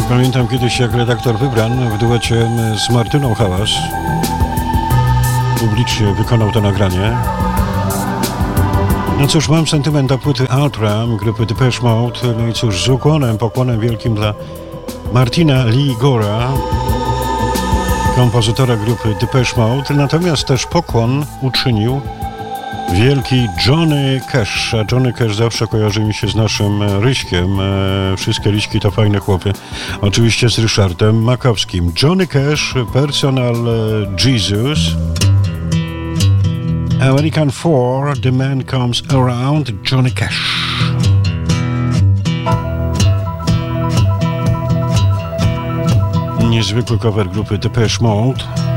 Pamiętam kiedyś, jak redaktor Wybran w duecie z Martyną Hałas publicznie wykonał to nagranie. No cóż, mam sentyment do płyty Ultra grupy Depeche Mode. No i cóż, z pokłonem wielkim dla Martina Lee Gora, kompozytora grupy Depeche Mode. Natomiast też pokłon uczynił wielki Johnny Cash. A Johnny Cash zawsze kojarzy mi się z naszym Ryśkiem. Wszystkie Ryśki to fajne chłopy. Oczywiście z Ryszardem Makowskim. Johnny Cash, Personal Jesus. American 4, The Man Comes Around, Johnny Cash. Niezwykły cover grupy Depeche Mode.